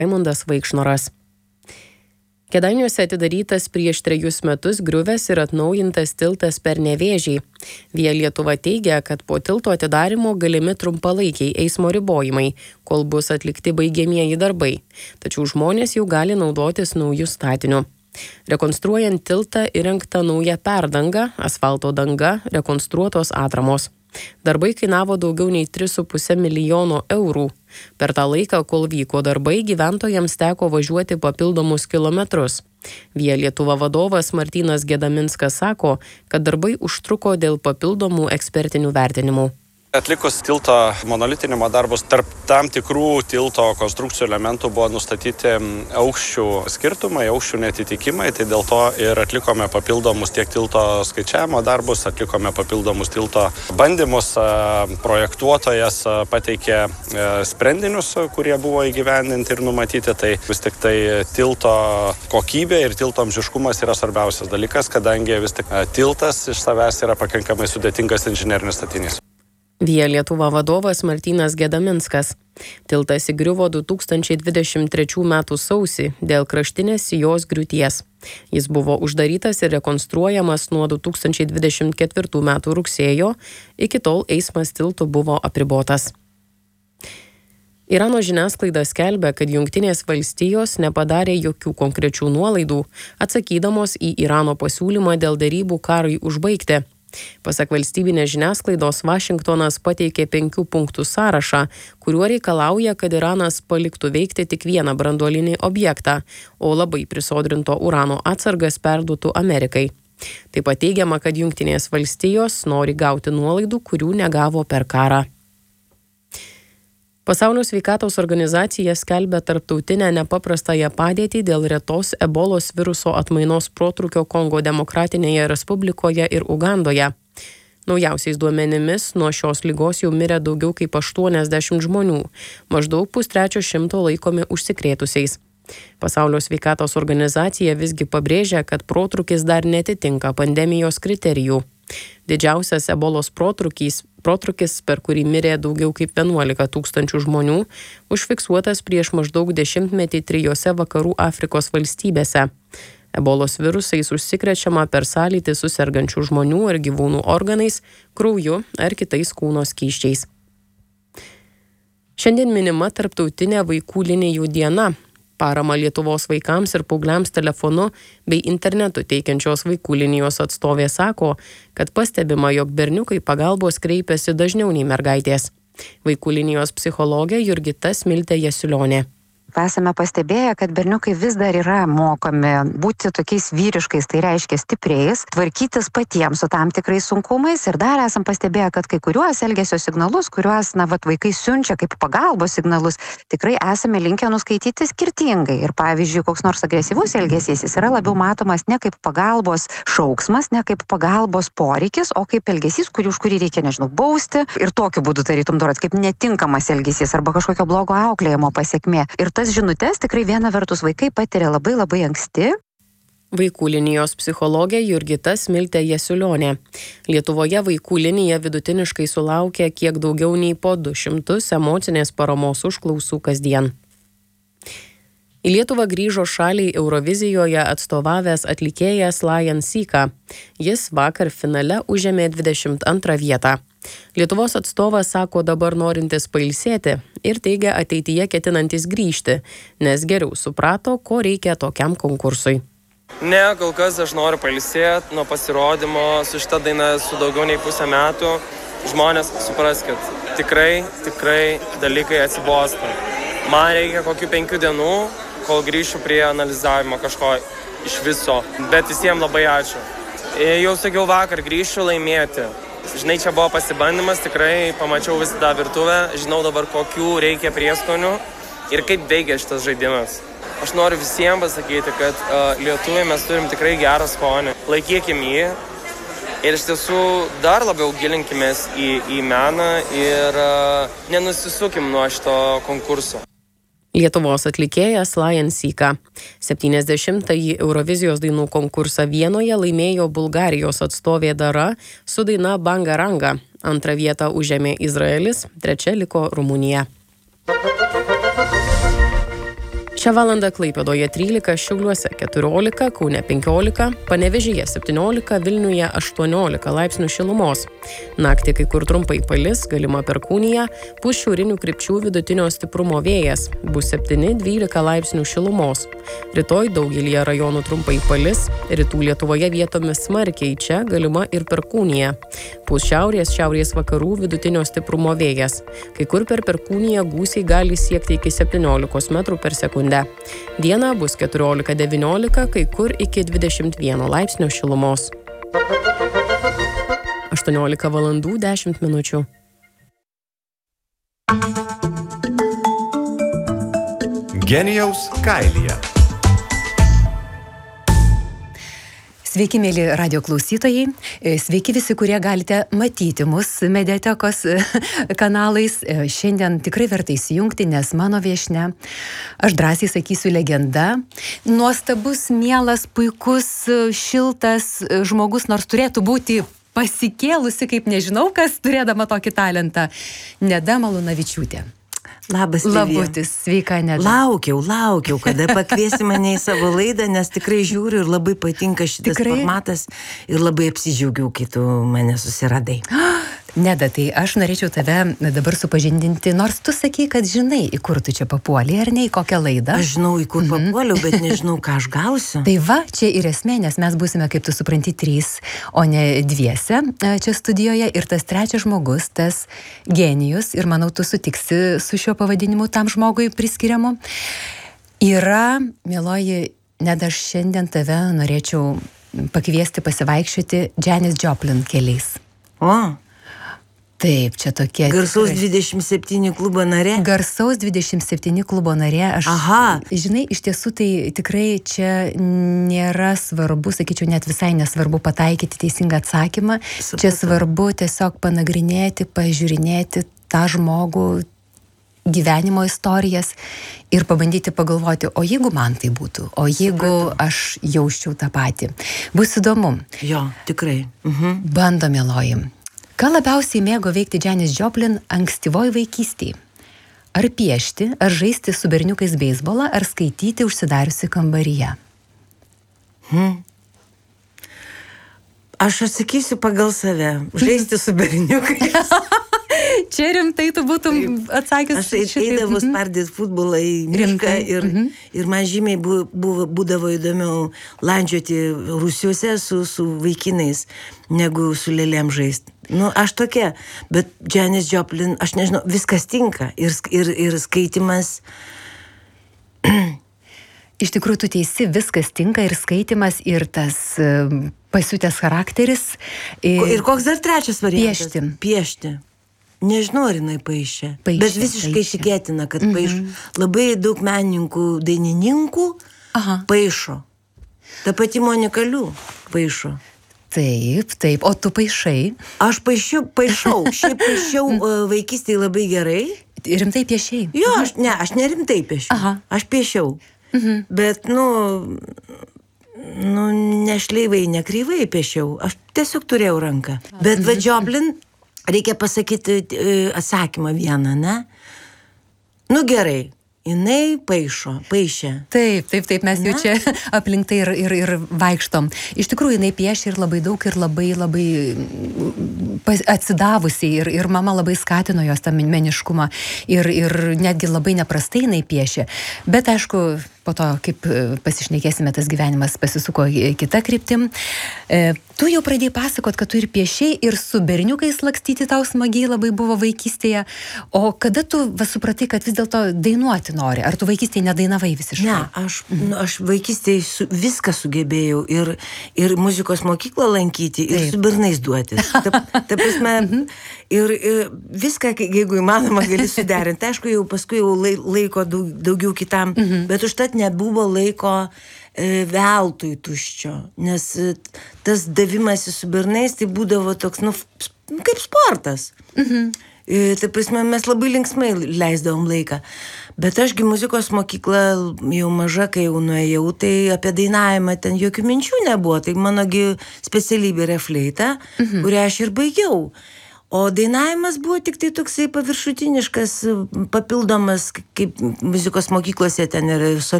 Raimundas Vaikšnoras. Kėdainiuose atidarytas prieš 3 metus griuvęs ir atnaujintas tiltas per Nevėžį. Via Lietuva teigia, kad po tilto atidarymo galimi trumpalaikiai eismo ribojimai, kol bus atlikti baigiamieji darbai. Tačiau žmonės jau gali naudotis naujų statinių. Rekonstruojant tiltą įrengta nauja perdanga, asfalto danga, rekonstruotos atramos. Darbai kainavo daugiau nei 3,5 milijono eurų. Per tą laiką, kol vyko darbai, gyventojams teko važiuoti papildomus kilometrus. Via Lietuva vadovas Martynas Gedaminskas sako, kad darbai užtruko dėl papildomų ekspertinių vertinimų. Atlikus tilto monolitinimo darbus, tarp tam tikrų tilto konstrukcijų elementų buvo nustatyti aukščių skirtumai, aukščių netitikimai, tai dėl to ir atlikome papildomus tiek tilto skaičiavimo darbus, atlikome papildomus tilto bandymus, projektuotojas pateikė sprendinius, kurie buvo įgyvendinti ir numatyti, tai vis tik tai tilto kokybė ir tilto amžiškumas yra svarbiausias dalykas, kadangi vis tik tiltas iš savęs yra pakankamai sudėtingas inžinerinis statinys. Via Lietuva vadovas Martynas Gedaminskas. Tiltas įgriuvo 2023 m. sausį dėl kraštinės jos griūties. Jis buvo uždarytas ir rekonstruojamas nuo 2024 m. rugsėjo, iki tol eismas tiltu buvo apribotas. Irano žiniasklaida skelbia, kad Jungtinės valstijos nepadarė jokių konkrečių nuolaidų, atsakydamos į Irano pasiūlymą dėl derybų karui užbaigti. Pasak valstybinės žiniasklaidos, Vašingtonas pateikė 5 punktų sąrašą, kuriuo reikalauja, kad Iranas paliktų veikti tik vieną branduolinį objektą, o labai prisodrinto urano atsargas perduotų Amerikai. Taip pat teigiama, kad Jungtinės valstijos nori gauti nuolaidų, kurių negavo per karą. Pasaulio sveikatos organizacija skelbia tarptautinę nepaprastąją padėtį dėl retos ebolos viruso atmainos protrūkio Kongo Demokratinėje Respublikoje ir Ugandoje. Naujausiais duomenimis nuo šios ligos jau mirė daugiau kaip 80 žmonių, maždaug 100 laikomi užsikrėtusiais. Pasaulio sveikatos organizacija visgi pabrėžia, kad protrūkis dar netitinka pandemijos kriterijų. Didžiausias ebolos protrūkis, per kurį mirė daugiau kaip 11 000 žmonių, užfiksuotas prieš maždaug 10 metį 3 vakarų Afrikos valstybėse. Ebolos virusais užsikrečiama per sąlytį su sergančių žmonių ir gyvūnų organais, krauju ar kitais kūno skysčiais. Šiandien minima tarptautinė vaikų linijų diena. Parama Lietuvos vaikams ir paaugliams telefonu bei internetu teikiančios vaikų linijos atstovė sako, kad pastebima, jog berniukai pagalbos kreipiasi dažniau nei mergaitės. Vaikų linijos psichologė Jurgita Smiltė Jasiulionė. Esame pastebėję, kad berniukai vis dar yra mokomi būti tokiais vyriškais, tai reiškia stipriais, tvarkytis patiems su tam tikrais sunkumais ir dar esam pastebėję, kad kai kuriuos elgesio signalus, kuriuos vaikai siunčia kaip pagalbos signalus, tikrai esame linkę nuskaityti skirtingai. Ir pavyzdžiui, koks nors agresyvus elgesys, jis yra labiau matomas ne kaip pagalbos šauksmas, ne kaip pagalbos poreikis, o kaip elgesys, už kurį reikia, bausti ir tokiu būdu tarytum dorot kaip netinkamas elgesys arba kažkokio blogo auklėjimo pasiekmė. Ir tas žinutės tikrai viena vertus vaikai patiria labai anksti. Vaikų linijos psichologė Jurgita Smiltė Jasiulionė. Lietuvoje vaikų linija vidutiniškai sulaukia kiek daugiau nei po 200 emocinės paramos užklausų kasdien. Į Lietuvą grįžo šaliai Eurovizijoje atstovavęs atlikėjas Lion Sika. Jis vakar finale užėmė 22 vietą. Lietuvos atstovas sako dabar norintis pailsėti ir teigia ateityje ketinantis grįžti, nes geriau suprato, ko reikia tokiam konkursui. Ne, kol kas aš noriu pailsėti nuo pasirodymo su šita daina su daugiau nei pusę metų. Žmonės supras, kad tikrai dalykai atsibosta. Man reikia kokių 5 dienų, kol grįšiu prie analizavimo kažko iš viso. Bet visiems labai ačiū. Jau sakiau vakar, grįšiu laimėti. Žinai, čia buvo pasibandymas, tikrai pamačiau visą tą virtuvę, žinau dabar kokių reikia prieskonių ir kaip veikia šitas žaidimas. Aš noriu visiems pasakyti, kad lietuviai mes turim tikrai gerą skonį. Laikykim jį ir iš tiesų dar labiau gilinkimės į meną ir nenusisukim nuo šito konkurso. Lietuvos atlikėjas Lion Sika. 70-ąjį Eurovizijos dainų konkursą Vienoje laimėjo Bulgarijos atstovė Dara su daina Bangaranga. 2 vietą užėmė Izraelis, 3 liko Rumunija. Šią valandą Klaipėdoje 13, Šiauliuose 14, Kaune 15, Panevėžyje 17, Vilniuje 18 laipsnių šilumos. Naktį kai kur trumpai palis, galima perkūnija, pūs šiaurinių krypčių vidutinio stiprumo vėjas, bus 7-12 laipsnių šilumos. Rytoj daugelyje rajonų trumpai palis, rytų Lietuvoje vietomis smarkiai, čia galima ir perkūnija. Pūs šiaurės vakarų vidutinio stiprumo vėjas. Kai kur per perkūniją gūsiai gali siekti iki 17 metrų per sekundę. Dieną bus 14-19, kai kur iki 21 laipsnio šilumos. 18 valandų 10 minučių. Genijaus kailyje. Sveiki, mėly radio klausytojai. Sveiki visi, kurie galite matyti mus mediatekos kanalais. Šiandien tikrai verta įsijungti, nes mano viešnia, aš drąsiai sakysiu, legenda. Nuostabus, mielas, puikus, šiltas žmogus, nors turėtų būti pasikėlusi, kaip nežinau kas, turėdama tokį talentą. Neda Malūnavičiūtė. Labas, Livija. Labutis, sveika, Neda. Laukiau, kada pakviesi mane į savo laidą, nes tikrai žiūriu ir labai patinka šitas formatas ir labai apsidžiaugiau, kai tu mane susiradai. Neda, tai aš norėčiau tave dabar supažindinti, nors tu sakai, kad žinai, į kur tu čia papuolė, ar ne, į kokią laidą. Aš žinau, į kur papuoliau, bet nežinau, ką aš gausiu. Tai va, čia ir esmė, nes mes būsime, kaip tu supranti, 3, o ne 2 čia studijoje, ir tas trečias žmogus, tas genijus, ir manau, tu sutiksi su šiuo pavadinimu tam žmogui priskiriamu, yra, mieloji Neda, aš šiandien tave norėčiau pakviesti pasivaikščioti Janis Joplin keliais. O? Taip, čia tokie... Garsaus 27 klubo narė? Garsaus 27 klubo narė. Aha. Žinai, iš tiesų tai tikrai čia nėra svarbu, sakyčiau, net visai nesvarbu pataikyti teisingą atsakymą. Čia svarbu tiesiog panagrinėti, pažiūrinėti tą žmogų gyvenimo istorijas ir pabandyti pagalvoti, o jeigu man tai būtų, o jeigu aš jausčiau tą patį. Bus įdomu. Jo, tikrai. Bando, mieloji. Ką labiausiai mėgo veikti Janis Joplin ankstyvoj vaikystėje? Ar piešti, ar žaisti su berniukais beisbolą, ar skaityti užsidariusi kambaryje? Aš atsakysiu pagal save. Žaisti su berniukais. Čia rimtai tu būtum atsakęs. Aš eidavau spardyti futbolą į mišką ir man žymiai būdavo įdomiau landžioti rūsiuose su vaikinais, negu su lėlėm žaisti. Aš tokia, bet Janis Joplin, aš nežinau, viskas tinka ir skaitimas. Iš tikrųjų, tu teisi, viskas tinka, ir skaitimas, ir tas pasiutęs charakteris. Ir koks dar trečias variantas? Piešti. Nežinau, ar jinai paišė, bet visiškai tikėtina, kad paišo. Labai daug menininkų, dainininkų paišo. Ta pati Monika Liu paišo. Taip. O tu paišai? Aš paišau. Šiaip paišiau vaikystėje labai gerai. Rimtai piešiai? Jo, aš nerimtai piešiau. Aš piešiau. Bet, nešleivai, nekreivai piešiau. Aš tiesiog turėjau ranką. Bet va Joplin, reikia pasakyti atsakymą vieną, ne? Gerai. Jinai paišė. Taip, mes jau čia aplink tai ir vaikštom. Iš tikrųjų, jinai piešia ir labai daug, ir labai atsidavusiai, ir mama labai skatino jos tą meniškumą, ir netgi labai neprastai jinai piešia. Bet aišku, po to, kaip pasišnekėsime, tas gyvenimas pasisuko kita kryptim. Tu jau pradėjai pasakot, kad tu ir piešiai, ir su berniukais lakstyti tau smagiai labai buvo vaikystėje. O kada tu supratai, kad vis dėlto dainuoti nori? Ar tu vaikystėje nedainavai visiškai? Ne, aš vaikystėje viską sugebėjau. Ir muzikos mokyklą lankyti, ir su bernais duotis. Ta prasme, ir viską, jeigu įmanoma, gali suderinti. Aišku, jau paskui laiko daugiau kitam, bet užtat nebuvo laiko veltui tuščio, nes tas davimasis su bernais tai būdavo toks, kaip sportas. Tai prasme, mes labai linksmai leisdavom laiką. Bet ašgi muzikos mokyklą jau maža, kai jau nuėjau, tai apie dainavimą ten jokių minčių nebuvo. Tai manogi specialybė yra fleita, kurią aš ir baigiau. O dainavimas buvo tik tai toksai paviršutiniškas, papildomas, kaip muzikos mokyklose ten yra